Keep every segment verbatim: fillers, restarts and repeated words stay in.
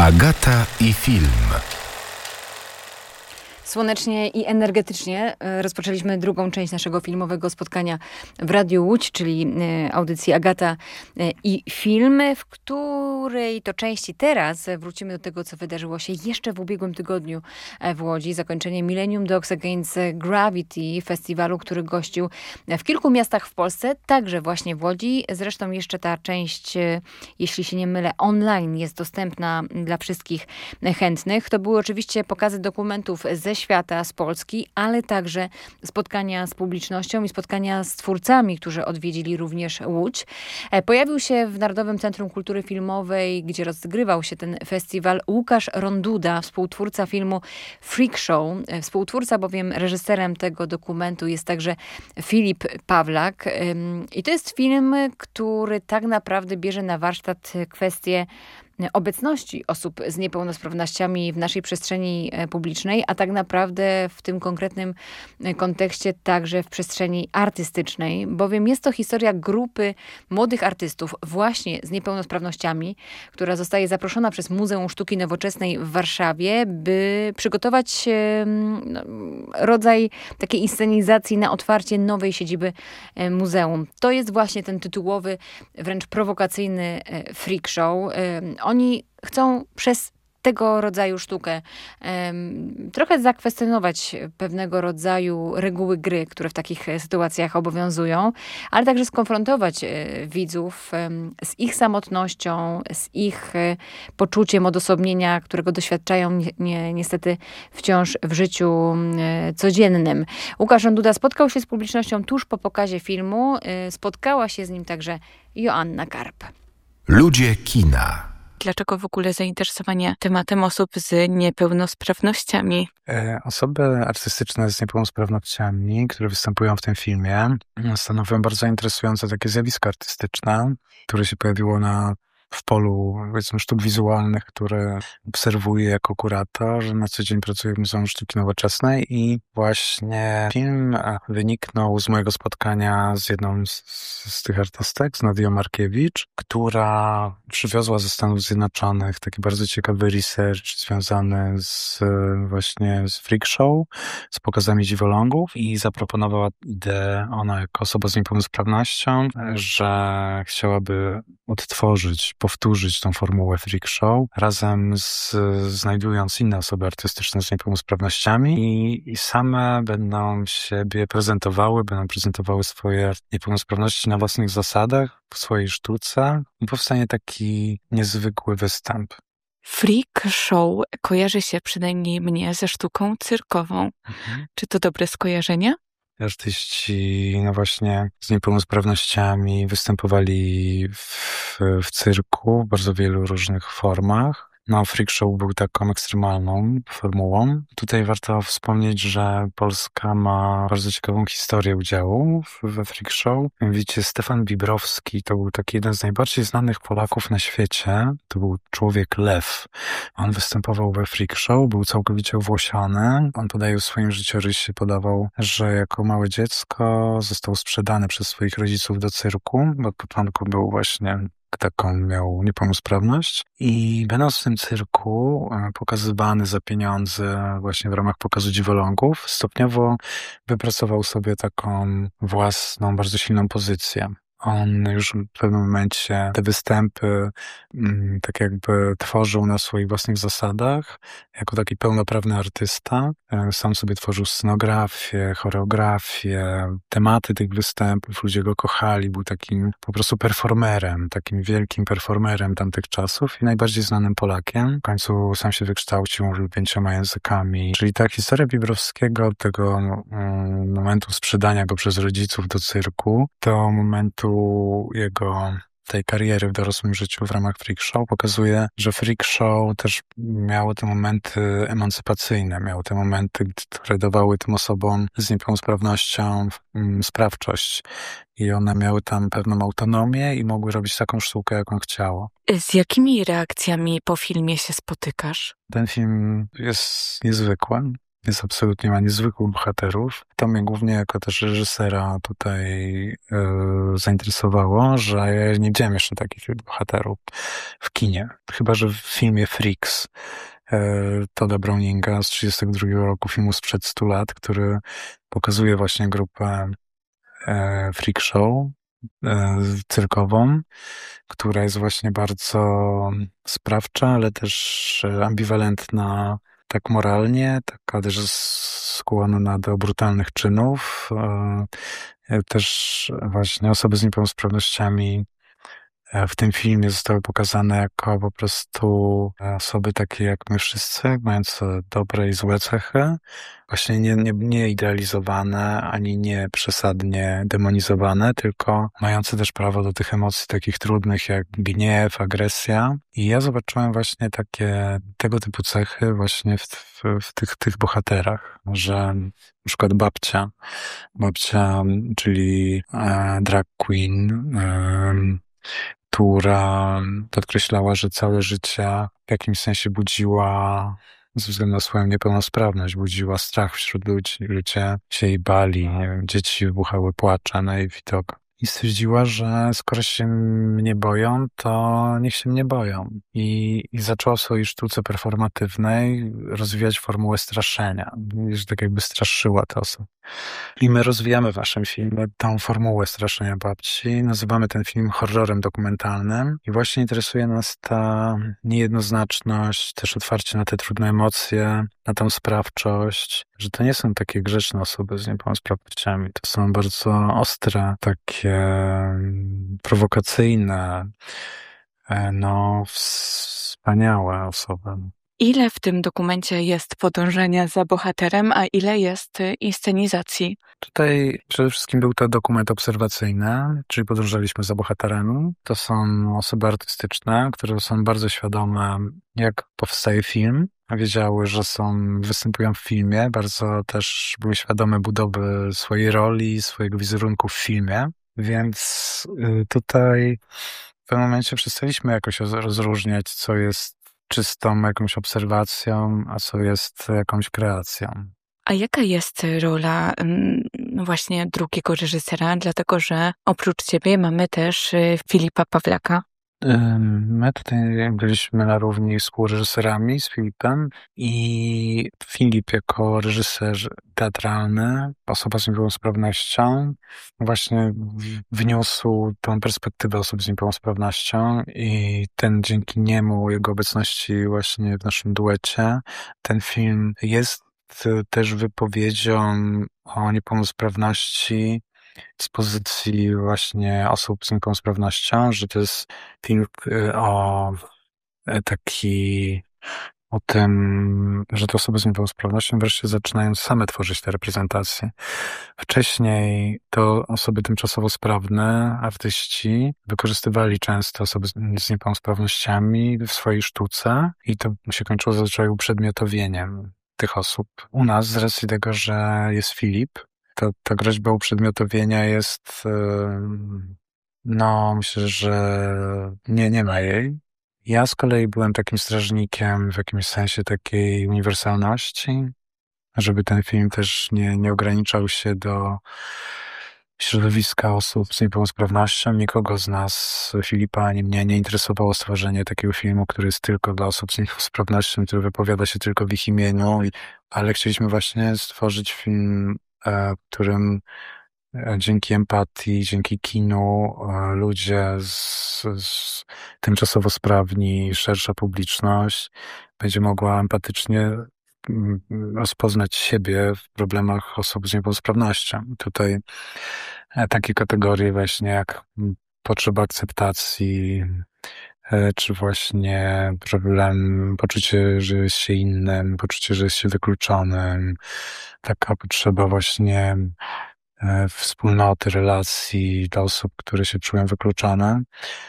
Agata i film. Słonecznie i energetycznie rozpoczęliśmy drugą część naszego filmowego spotkania w Radiu Łódź, czyli audycji Agata i film, w której to części teraz wrócimy do tego, co wydarzyło się jeszcze w ubiegłym tygodniu w Łodzi. Zakończenie Millennium Dogs Against Gravity, festiwalu, który gościł w kilku miastach w Polsce, także właśnie w Łodzi. Zresztą jeszcze ta część, jeśli się nie mylę, online jest dostępna dla wszystkich chętnych. To były oczywiście pokazy dokumentów ze świata, z Polski, ale także spotkania z publicznością i spotkania z twórcami, którzy odwiedzili również Łódź. Pojawił się w Narodowym Centrum Kultury Filmowej, gdzie rozgrywał się ten festiwal, Łukasz Ronduda, współtwórca filmu Freak Show. Współtwórca, bowiem reżyserem tego dokumentu jest także Filip Pawlak. I to jest film, który tak naprawdę bierze na warsztat kwestię obecności osób z niepełnosprawnościami w naszej przestrzeni publicznej, a tak naprawdę w tym konkretnym kontekście także w przestrzeni artystycznej, bowiem jest to historia grupy młodych artystów właśnie z niepełnosprawnościami, która zostaje zaproszona przez Muzeum Sztuki Nowoczesnej w Warszawie, by przygotować no, rodzaj takiej inscenizacji na otwarcie nowej siedziby muzeum. To jest właśnie ten tytułowy, wręcz prowokacyjny freak show. Oni chcą przez tego rodzaju sztukę um, trochę zakwestionować pewnego rodzaju reguły gry, które w takich sytuacjach obowiązują, ale także skonfrontować e, widzów e, z ich samotnością, z ich e, poczuciem odosobnienia, którego doświadczają ni- ni- niestety wciąż w życiu e, codziennym. Łukasz Ronduda spotkał się z publicznością tuż po pokazie filmu. E, spotkała się z nim także Joanna Karp. Ludzie kina. Dlaczego w ogóle zainteresowanie tematem osób z niepełnosprawnościami? E, Osoby artystyczne z niepełnosprawnościami, które występują w tym filmie, stanowią bardzo interesujące takie zjawisko artystyczne, które się pojawiło na w polu, powiedzmy, sztuk wizualnych, które obserwuję jako kurator. Na co dzień pracuję w Muzeum Sztuki Nowoczesnej i właśnie film wyniknął z mojego spotkania z jedną z, z tych artystek, z Nadią Markiewicz, która przywiozła ze Stanów Zjednoczonych taki bardzo ciekawy research związany z właśnie z freak show, z pokazami dziwolągów i zaproponowała ideę, ona jako osoba z niepełnosprawnością, że chciałaby odtworzyć, powtórzyć tą formułę freak show, razem z, znajdując inne osoby artystyczne z niepełnosprawnościami i, i same będą siebie prezentowały, będą prezentowały swoje niepełnosprawności na własnych zasadach, w swojej sztuce i powstanie taki niezwykły występ. Freak show kojarzy się przynajmniej mnie ze sztuką cyrkową. Mhm. Czy to dobre skojarzenie? Artyści, no właśnie, z niepełnosprawnościami występowali w, w cyrku w bardzo wielu różnych formach. No, freak show był taką ekstremalną formułą. Tutaj warto wspomnieć, że Polska ma bardzo ciekawą historię udziału we freak show. Widzicie, Stefan Bibrowski to był taki jeden z najbardziej znanych Polaków na świecie. To był człowiek lew. On występował we freak show, był całkowicie owłosiony. On podaje w swoim życiorysie, podawał, że jako małe dziecko został sprzedany przez swoich rodziców do cyrku. Od początku był właśnie taką miał niepełnosprawność i będąc w tym cyrku pokazywany za pieniądze właśnie w ramach pokazu dziwolągów, stopniowo wypracował sobie taką własną, bardzo silną pozycję. On już w pewnym momencie te występy mm, tak jakby tworzył na swoich własnych zasadach, jako taki pełnoprawny artysta. Sam sobie tworzył scenografię, choreografię, tematy tych występów, ludzie go kochali, był takim po prostu performerem, takim wielkim performerem tamtych czasów i najbardziej znanym Polakiem. W końcu sam się wykształcił, mówił pięcioma językami. Czyli ta historia Bibrowskiego od tego mm, momentu sprzedania go przez rodziców do cyrku, do momentu jego tej kariery w dorosłym życiu w ramach freak show pokazuje, że freak show też miało te momenty emancypacyjne, miało te momenty, które dawały tym osobom z niepełnosprawnością sprawczość i one miały tam pewną autonomię i mogły robić taką sztukę, jaką chciało. Z jakimi reakcjami po filmie się spotykasz? Ten film jest niezwykły. Jest absolutnie ma niezwykłych bohaterów. To mnie głównie jako też reżysera tutaj yy, zainteresowało, że ja nie widziałem jeszcze takich bohaterów w kinie. Chyba że w filmie Freaks yy, Todda Browninga z trzydziestego drugiego roku, filmu sprzed stu lat, który pokazuje właśnie grupę yy, freak show yy, cyrkową, która jest właśnie bardzo sprawcza, ale też ambiwalentna tak moralnie, taka też skłonna do brutalnych czynów. Też właśnie osoby z niepełnosprawnościami w tym filmie zostały pokazane jako po prostu osoby takie jak my wszyscy, mające dobre i złe cechy, właśnie nie, nie, nie idealizowane, ani nie przesadnie demonizowane, tylko mające też prawo do tych emocji takich trudnych jak gniew, agresja. I ja zobaczyłem właśnie takie, tego typu cechy właśnie w, w, w tych, tych bohaterach, że na przykład babcia, babcia, czyli e, drag queen, e, która podkreślała, że całe życie w jakimś sensie budziła, ze względu na swoją niepełnosprawność, budziła strach wśród ludzi. Ludzie się jej bali, nie wiem, dzieci wybuchały płaczem na jej widok. I stwierdziła, że skoro się mnie boją, to niech się mnie boją. I, i zaczęła w swojej sztuce performatywnej rozwijać formułę straszenia. Że tak jakby straszyła te osoby. I my rozwijamy w naszym filmie tą formułę straszenia babci. Nazywamy ten film horrorem dokumentalnym. I właśnie interesuje nas ta niejednoznaczność, też otwarcie na te trudne emocje, na tą sprawczość, że to nie są takie grzeczne osoby z niepełnosprawnościami. To są bardzo ostre, takie prowokacyjne, no wspaniałe osoby. Ile w tym dokumencie jest podążania za bohaterem, a ile jest inscenizacji? Tutaj przede wszystkim był to dokument obserwacyjny, czyli podążaliśmy za bohaterami. To są osoby artystyczne, które są bardzo świadome, jak powstaje film. Wiedziały, że są, występują w filmie, bardzo też były świadome budowy swojej roli, swojego wizerunku w filmie. Więc tutaj w pewnym momencie przestaliśmy jakoś rozróżniać, co jest czystą jakąś obserwacją, a co jest jakąś kreacją. A jaka jest rola no właśnie drugiego reżysera? Dlatego, że oprócz ciebie mamy też Filipa Pawlaka. My tutaj byliśmy na równi współreżyserami z Filipem i Filip jako reżyser teatralny, osoba z niepełnosprawnością, właśnie wniósł tą perspektywę osób z niepełnosprawnością i ten dzięki niemu, jego obecności właśnie w naszym duecie, ten film jest też wypowiedzią o niepełnosprawności z pozycji właśnie osób z niepełnosprawnością, że to jest film o taki, o tym, że te osoby z niepełnosprawnością wreszcie zaczynają same tworzyć te reprezentacje. Wcześniej to osoby tymczasowo sprawne, artyści, wykorzystywali często osoby z niepełnosprawnościami w swojej sztuce i to się kończyło zazwyczaj uprzedmiotowieniem tych osób. U nas, z racji tego, że jest Filip, to ta groźba uprzedmiotowienia jest, no myślę, że nie, nie ma jej. Ja z kolei byłem takim strażnikiem w jakimś sensie takiej uniwersalności, żeby ten film też nie, nie ograniczał się do środowiska osób z niepełnosprawnością. Nikogo z nas, Filipa ani mnie, nie interesowało stworzenie takiego filmu, który jest tylko dla osób z niepełnosprawnością, który wypowiada się tylko w ich imieniu, ale chcieliśmy właśnie stworzyć film, w którym dzięki empatii, dzięki kinu ludzie z, z tymczasowo sprawni, szersza publiczność będzie mogła empatycznie rozpoznać siebie w problemach osób z niepełnosprawnością. Tutaj takie kategorie właśnie jak potrzeba akceptacji, czy właśnie problem, poczucie, że jest się innym, poczucie, że jest się wykluczonym, taka potrzeba właśnie wspólnoty, relacji dla osób, które się czują wykluczone.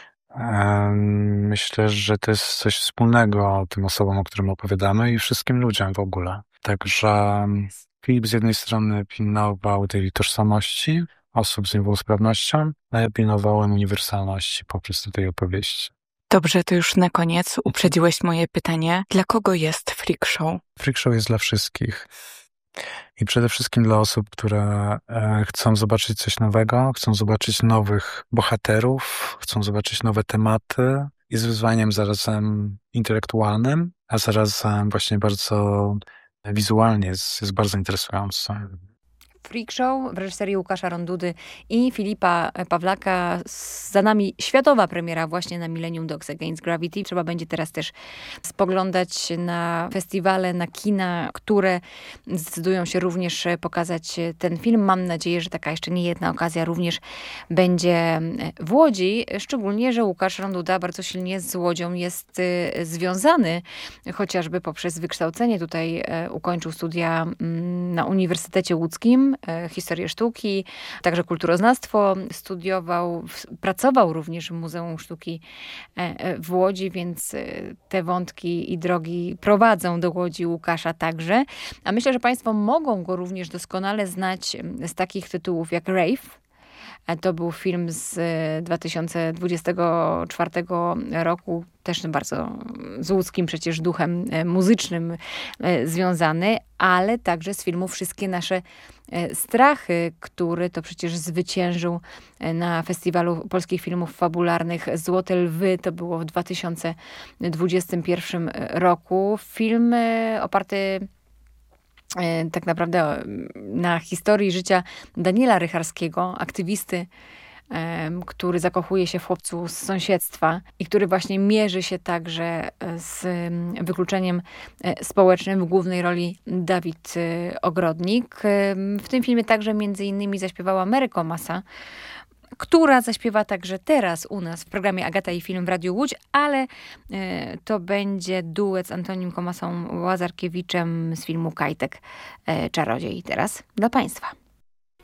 Myślę, że to jest coś wspólnego tym osobom, o którym opowiadamy i wszystkim ludziom w ogóle. Także Filip z jednej strony pilnował tej tożsamości osób z niepełnosprawnością, a ja pilnowałem uniwersalności poprzez tej opowieści. Dobrze, to już na koniec uprzedziłeś moje pytanie. Dla kogo jest Freak Show? Freak Show jest dla wszystkich. I przede wszystkim dla osób, które e, chcą zobaczyć coś nowego, chcą zobaczyć nowych bohaterów, chcą zobaczyć nowe tematy. Jest wyzwaniem zarazem intelektualnym, a zarazem właśnie bardzo wizualnie jest, jest bardzo interesujący. Freak Show w reżyserii Łukasza Rondudy i Filipa Pawlaka. Za nami światowa premiera właśnie na Millennium Dogs Against Gravity. Trzeba będzie teraz też spoglądać na festiwale, na kina, które zdecydują się również pokazać ten film. Mam nadzieję, że taka jeszcze nie jedna okazja również będzie w Łodzi. Szczególnie, że Łukasz Ronduda bardzo silnie z Łodzią jest związany, chociażby poprzez wykształcenie. Tutaj ukończył studia na Uniwersytecie Łódzkim, historię sztuki, także kulturoznawstwo. Studiował, pracował również w Muzeum Sztuki w Łodzi, więc te wątki i drogi prowadzą do Łodzi Łukasza także. A myślę, że Państwo mogą go również doskonale znać z takich tytułów jak Rave. To był film z dwa tysiące dwudziestego czwartego roku, też bardzo z łódzkim przecież duchem muzycznym związany, ale także z filmu Wszystkie nasze strachy, który to przecież zwyciężył na Festiwalu Polskich Filmów Fabularnych Złote Lwy. To było w dwa tysiące dwudziestym pierwszym roku. Film oparty tak naprawdę na historii życia Daniela Rycharskiego, aktywisty, który zakochuje się w chłopcu z sąsiedztwa i który właśnie mierzy się także z wykluczeniem społecznym. W głównej roli Dawid Ogrodnik. W tym filmie także między innymi zaśpiewała Mary Komasa, która zaśpiewa także teraz u nas w programie Agata i Film w Radiu Łódź, ale to będzie duet z Antonim Komasą Łazarkiewiczem z filmu Kajtek Czarodziej. Teraz dla Państwa.